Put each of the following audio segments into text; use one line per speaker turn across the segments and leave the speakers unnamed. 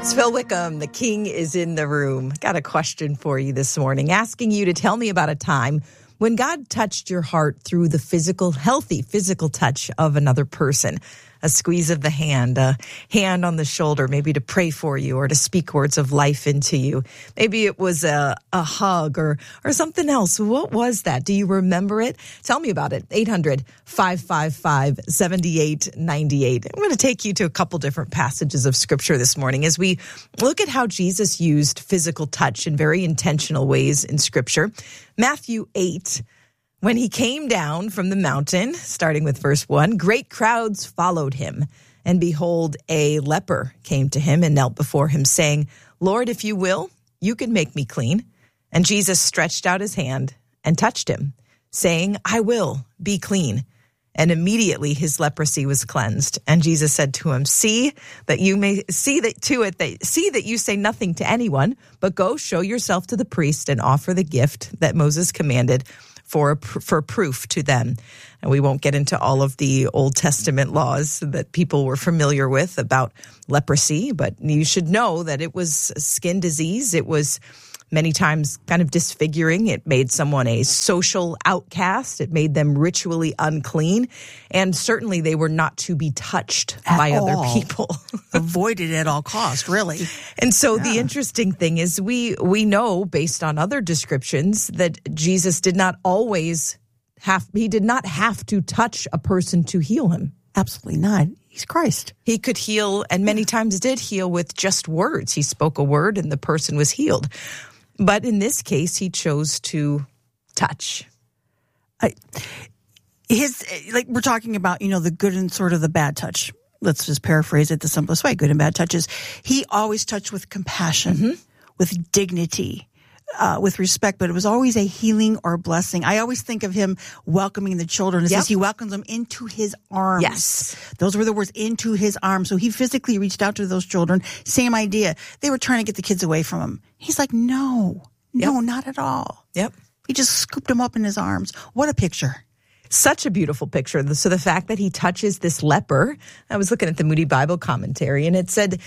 It's Phil Wickham. The king is in the room. Got a question for you this morning, asking you to tell me about a time when God touched your heart through the healthy physical touch of another person. A squeeze of the hand, a hand on the shoulder, maybe to pray for you or to speak words of life into you. Maybe it was a hug or something else. What was that? Do you remember it? Tell me about it. 800-555-7898. I'm going to take you to a couple different passages of Scripture this morning as we look at how Jesus used physical touch in very intentional ways in Scripture. Matthew 8. When he came down from the mountain, starting with verse 1, great crowds followed him. And behold, a leper came to him and knelt before him, saying, Lord, if you will, you can make me clean. And Jesus stretched out his hand and touched him, saying, I will, be clean. And immediately his leprosy was cleansed. And Jesus said to him, see that you say nothing to anyone, but go show yourself to the priest and offer the gift that Moses commanded for proof to them. And we won't get into all of the Old Testament laws that people were familiar with about leprosy, but you should know that it was a skin disease. It was many times kind of disfiguring. It made someone a social outcast. It made them ritually unclean. And certainly they were not to be touched by other people.
Avoided at all costs, really.
And so the interesting thing is we know based on other descriptions that Jesus did not have to touch a person to heal him.
Absolutely not. He's Christ.
He could heal, and many times did heal with just words. He spoke a word and the person was healed. But in this case, he chose to touch.
We're talking about, the good and sort of the bad touch. Let's just paraphrase it the simplest way, good and bad touches. He always touched with compassion, with dignity, with respect, but it was always a healing or blessing. I always think of him welcoming the children. It says he welcomes them into his arms.
Yes.
Those were the words, into his arms. So he physically reached out to those children. Same idea. They were trying to get the kids away from him. He's like, no, not at all.
Yep.
He just scooped them up in his arms. What a picture.
Such a beautiful picture. So the fact that he touches this leper, I was looking at the Moody Bible commentary, and it said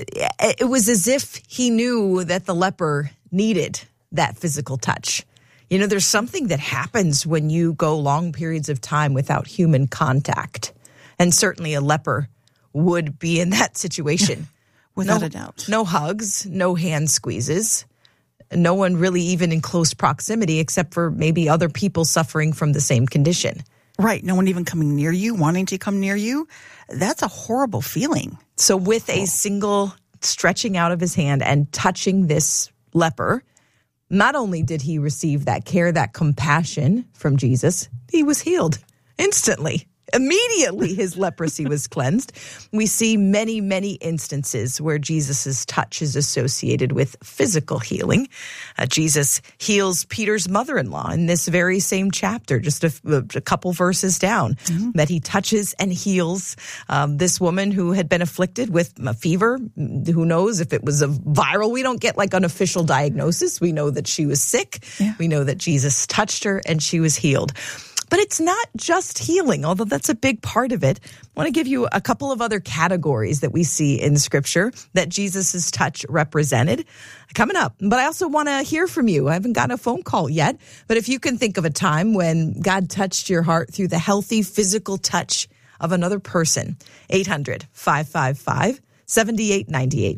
it was as if he knew that the leper needed that physical touch. There's something that happens when you go long periods of time without human contact. And certainly a leper would be in that situation.
Without a doubt.
No hugs, no hand squeezes. No one really even in close proximity except for maybe other people suffering from the same condition.
Right. No one even coming near you, wanting to come near you. That's a horrible feeling.
So with a single stretching out of his hand and touching this leper, not only did he receive that care, that compassion from Jesus, he was healed instantly. Immediately his leprosy was cleansed. We see many, many instances where Jesus' touch is associated with physical healing. Jesus heals Peter's mother-in-law in this very same chapter, just a couple verses down, that he touches and heals this woman who had been afflicted with a fever. Who knows if it was a viral? We don't get like an official diagnosis. We know that she was sick. Yeah. We know that Jesus touched her and she was healed. But it's not just healing, although that's a big part of it. I want to give you a couple of other categories that we see in Scripture that Jesus' touch represented coming up. But I also want to hear from you. I haven't gotten a phone call yet, but if you can think of a time when God touched your heart through the healthy physical touch of another person, 800-555-7898.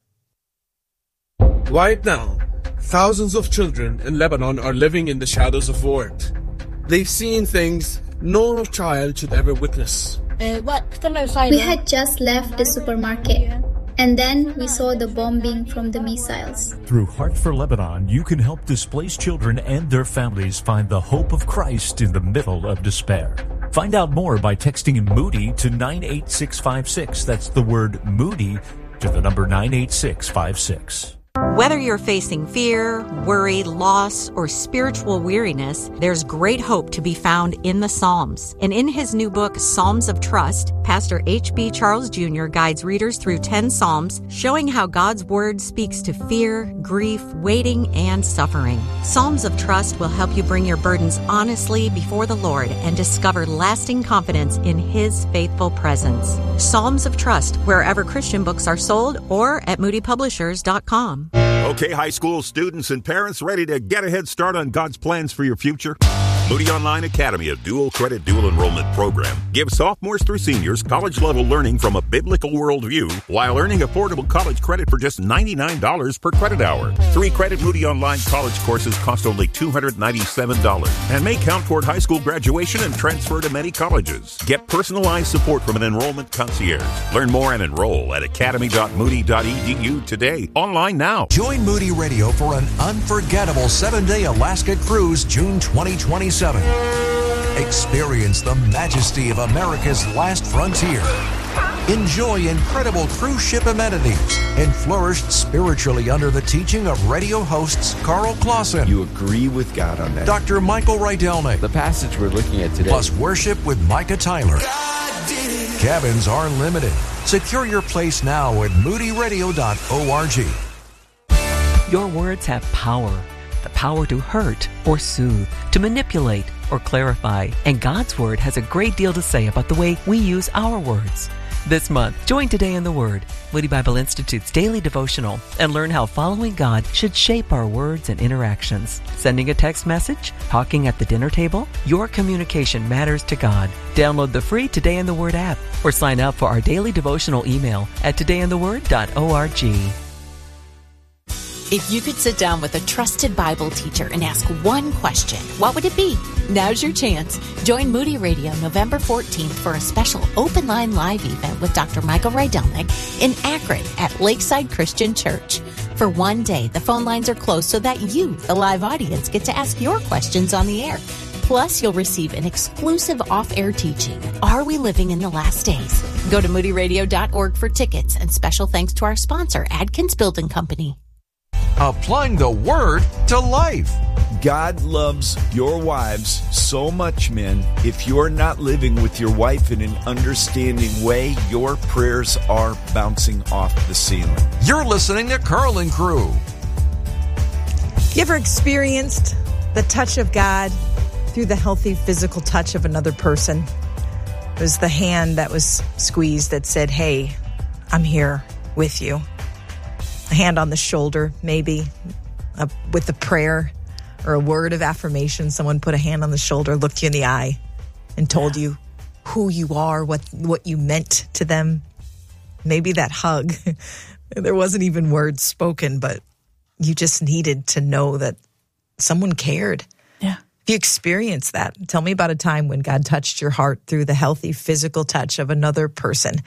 Right now, thousands of children in Lebanon are living in the shadows of war. They've seen things no child should ever witness.
We had just left the supermarket, and then we saw the bombing from the missiles.
Through Heart for Lebanon, you can help displaced children and their families find the hope of Christ in the middle of despair. Find out more by texting Moody to 98656. That's the word Moody to the number 98656.
Whether you're facing fear, worry, loss, or spiritual weariness, there's great hope to be found in the Psalms. And in his new book, Psalms of Trust, Pastor H.B. Charles Jr. guides readers through 10 Psalms, showing how God's Word speaks to fear, grief, waiting, and suffering. Psalms of Trust will help you bring your burdens honestly before the Lord and discover lasting confidence in His faithful presence. Psalms of Trust, wherever Christian books are sold or at moodypublishers.com.
Okay, high school students and parents ready to get a head start on God's plans for your future? Moody Online Academy, a dual credit, dual enrollment program, gives sophomores through seniors college-level learning from a biblical worldview while earning affordable college credit for just $99 per credit hour. 3-credit Moody Online college courses cost only $297 and may count toward high school graduation and transfer to many colleges. Get personalized support from an enrollment concierge. Learn more and enroll at academy.moody.edu today. Online now.
Join Moody Radio for an unforgettable 7-day Alaska cruise, June 2027. Experience the majesty of America's last frontier. Enjoy incredible cruise ship amenities and flourish spiritually under the teaching of radio hosts Carl Clausen.
You agree with God on that.
Dr. Michael Rydelnik.
The passage we're looking at today.
Plus worship with Micah Tyler. Cabins are limited. Secure your place now at moodyradio.org.
Your words have power. The power to hurt or soothe, to manipulate or clarify. And God's Word has a great deal to say about the way we use our words. This month, join Today in the Word, Moody Bible Institute's daily devotional, and learn how following God should shape our words and interactions. Sending a text message? Talking at the dinner table? Your communication matters to God. Download the free Today in the Word app or sign up for our daily devotional email at todayintheword.org.
If you could sit down with a trusted Bible teacher and ask one question, what would it be? Now's your chance. Join Moody Radio November 14th for a special open line live event with Dr. Michael Rydelnik in Akron at Lakeside Christian Church. For one day, the phone lines are closed so that you, the live audience, get to ask your questions on the air. Plus, you'll receive an exclusive off-air teaching, Are We Living in the Last Days? Go to moodyradio.org for tickets, and special thanks to our sponsor, Adkins Building Company.
Applying the Word to life.
God loves your wives so much, men. If you're not living with your wife in an understanding way, your prayers are bouncing off the ceiling.
You're listening to Carl and Crew.
You ever experienced the touch of God through the healthy physical touch of another person? It was the hand that was squeezed that said, hey, I'm here with you. A hand on the shoulder, maybe, with a prayer or a word of affirmation. Someone put a hand on the shoulder, looked you in the eye, and told you who you are, what you meant to them. Maybe that hug. There wasn't even words spoken, but you just needed to know that someone cared.
Yeah.
If you experienced that, tell me about a time when God touched your heart through the healthy physical touch of another person.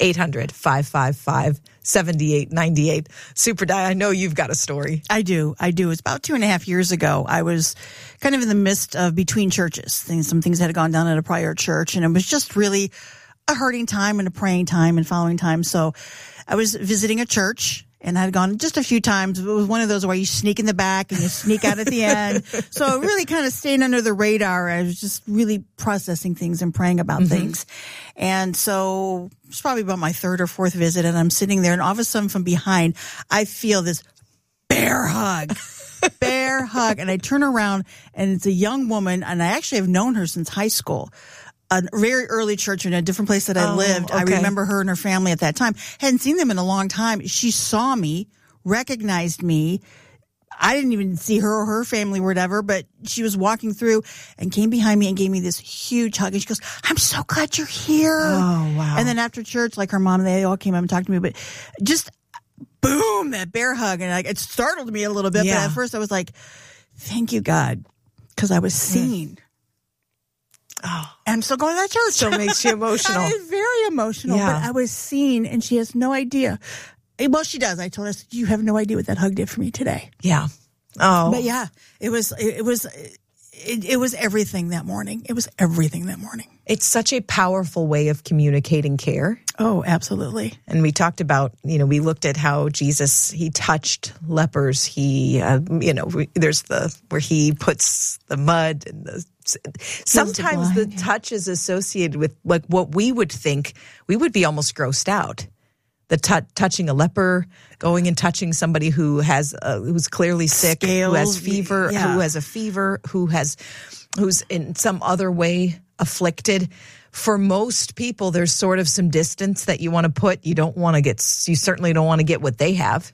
800-555-7898. Super Di, I know you've got a story.
I do. It's about 2.5 years ago. I was kind of in the midst of between churches. Some things had gone down at a prior church, and it was just really a hurting time and a praying time and following time. So I was visiting a church, and I had gone just a few times. It was one of those where you sneak in the back and you sneak out at the end. So really kind of staying under the radar. I was just really processing things and praying about things. And so it's probably about my third or fourth visit, and I'm sitting there, and all of a sudden from behind, I feel this bear hug. Bear hug. And I turn around, and it's a young woman, and I actually have known her since high school. A very early church in a different place that I lived. Okay. I remember her and her family at that time. Hadn't seen them in a long time. She saw me, recognized me. I didn't even see her or her family or whatever, but she was walking through and came behind me and gave me this huge hug. And she goes, I'm so glad you're here.
Oh, wow.
And then after church, like her mom, they all came up and talked to me, but just boom, that bear hug. And it startled me a little bit. Yeah. But at first I was like, thank you, God, because I was seen. Oh, I'm still going to that church.
Still makes you emotional.
It's very emotional, but I was seen, and she has no idea. Well, she does. I told her, you have no idea what that hug did for me today.
Yeah. Oh.
But yeah, it was everything that morning. It was everything that morning.
It's such a powerful way of communicating care.
Oh, absolutely.
And we talked about, we looked at how Jesus, he touched lepers. He, there's where he puts the mud and sometimes the touch is associated with like what we would think, we would be almost grossed out. The touching a leper, going and touching somebody who has, who's clearly sick, who has fever, who has a fever, who's in some other way afflicted. For most people, there's sort of some distance that you want to put. You certainly don't want to get what they have.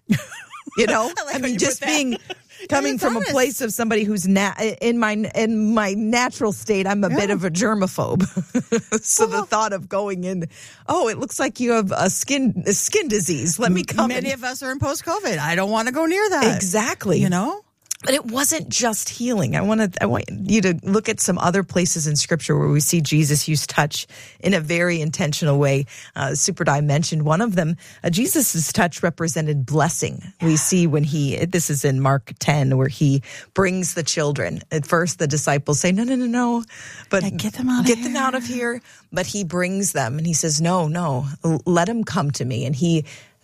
Coming from a place of somebody who's in my natural state, I'm a bit of a germaphobe. So the thought of going in, it looks like you have a skin disease. Let me come.
Many of us are in post-COVID. I don't want to go near that.
Exactly. But it wasn't just healing. I want you to look at some other places in Scripture where we see Jesus use touch in a very intentional way. Superdye mentioned one of them. Jesus' touch represented blessing. We see when this is in Mark 10, where he brings the children. At first, the disciples say, no. But
get them
out of here. But he brings them and he says, no, let them come to me. And he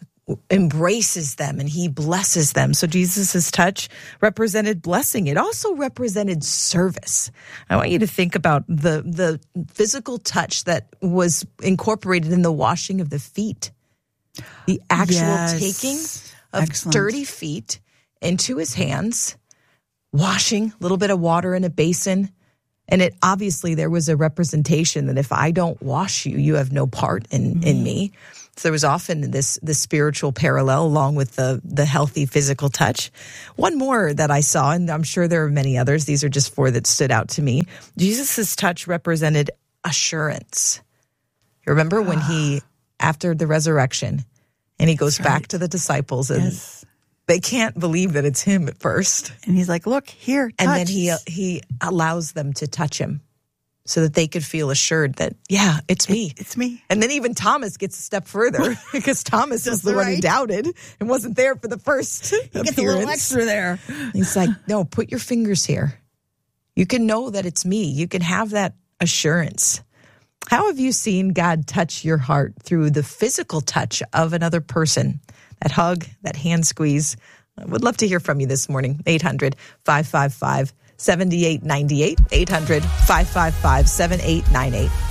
embraces them and he blesses them. So Jesus' touch represented blessing. It also represented service. I want you to think about the physical touch that was incorporated in the washing of the feet. The actual taking of dirty feet into his hands, washing, a little bit of water in a basin. And there was a representation that if I don't wash you, you have no part in me. So there was often this spiritual parallel along with the healthy physical touch. One more that I saw, and I'm sure there are many others. These are just 4 that stood out to me. Jesus' touch represented assurance. You remember when after the resurrection, and he goes back to the disciples and they can't believe that it's him at first.
And he's like, look, here, touch.
And then he allows them to touch him so that they could feel assured that, it's me.
It's me.
And then even Thomas gets a step further because Thomas was the one who doubted and wasn't there for the first appearance.
He gets a little extra there.
He's like, no, put your fingers here. You can know that it's me. You can have that assurance. How have you seen God touch your heart through the physical touch of another person? That hug, that hand squeeze. I would love to hear from you this morning. 800-555-7898. 800-555-7898.